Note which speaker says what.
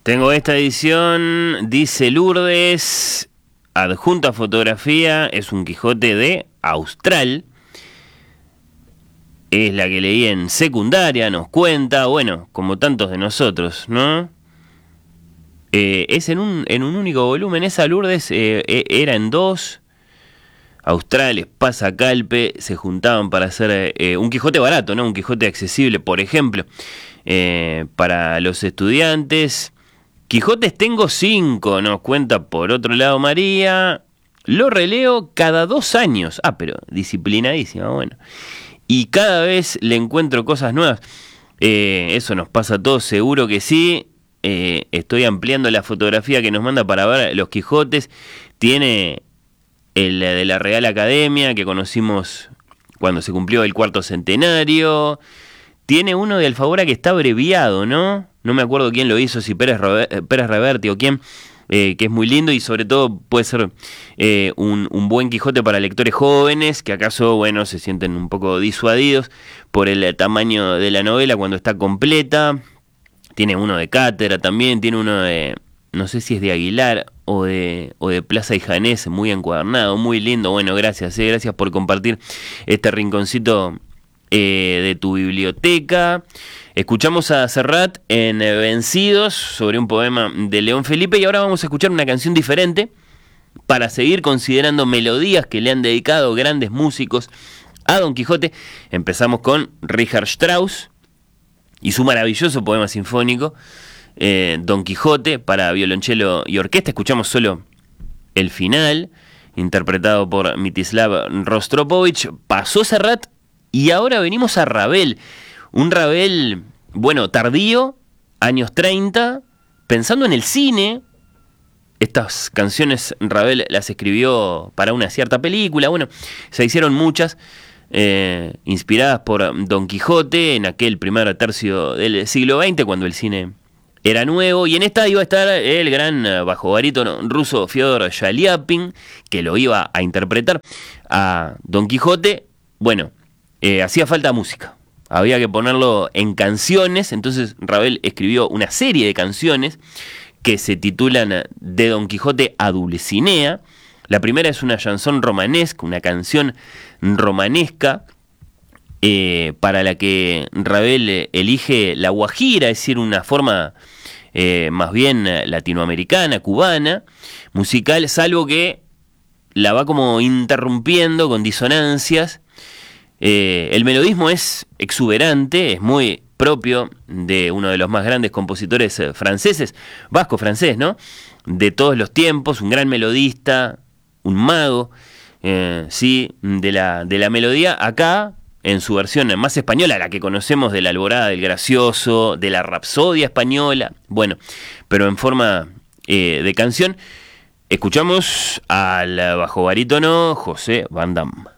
Speaker 1: Tengo esta edición, dice Lourdes, adjunta fotografía, es un Quijote de Austral. Es la que leí en secundaria, nos cuenta, bueno, como tantos de nosotros, ¿no? Es en un único volumen, esa Lourdes era en dos. Australes, Pasacalpe, se juntaban para hacer un Quijote barato, ¿no? Un Quijote accesible, por ejemplo, para los estudiantes. Quijotes tengo 5, nos cuenta por otro lado María. Lo releo cada 2 años. Ah, pero disciplinadísima, bueno. Y cada vez le encuentro cosas nuevas. Eso nos pasa a todos, seguro que sí. Estoy ampliando la fotografía que nos manda para ver los Quijotes. Tiene el de la Real Academia, que conocimos cuando se cumplió el 4º centenario. Tiene uno de Alfaguara que está abreviado, ¿no? No me acuerdo quién lo hizo, si Pérez Reverte o quién, que es muy lindo y sobre todo puede ser un buen Quijote para lectores jóvenes, que acaso, bueno, se sienten un poco disuadidos por el tamaño de la novela cuando está completa. Tiene uno de Cátedra también, tiene uno de, no sé si es de Aguilar o de Plaza y Janés, muy encuadernado, muy lindo. Bueno, gracias por compartir este rinconcito de tu biblioteca. Escuchamos a Serrat en Vencidos, sobre un poema de León Felipe, y ahora vamos a escuchar una canción diferente para seguir considerando melodías que le han dedicado grandes músicos a Don Quijote. Empezamos con Richard Strauss y su maravilloso poema sinfónico Don Quijote para violonchelo y orquesta. Escuchamos solo el final, interpretado por Mstislav Rostropovich. Pasó Serrat y ahora venimos a Ravel. Un Ravel, bueno, tardío, años 30, pensando en el cine. Estas canciones Ravel las escribió para una cierta película. Bueno, se hicieron muchas, inspiradas por Don Quijote en aquel primer tercio del siglo XX, cuando el cine era nuevo. Y en esta iba a estar el gran bajo barítono ruso Fyodor Shaliapin, que lo iba a interpretar a Don Quijote. Bueno, hacía falta música. Había que ponerlo en canciones, entonces Ravel escribió una serie de canciones que se titulan De Don Quijote a Dulcinea. La primera es una chanson romanesca, una canción romanesca, para la que Ravel elige la guajira, es decir, una forma más bien latinoamericana, cubana, musical, salvo que la va como interrumpiendo con disonancias. El melodismo es exuberante, es muy propio de uno de los más grandes compositores franceses, vasco-francés, ¿no? De todos los tiempos, un gran melodista, un mago, sí, de la melodía. Acá, en su versión más española, la que conocemos de la Alborada del Gracioso, de la Rapsodia española, bueno, pero en forma de canción, escuchamos al bajo barítono José Van Damme.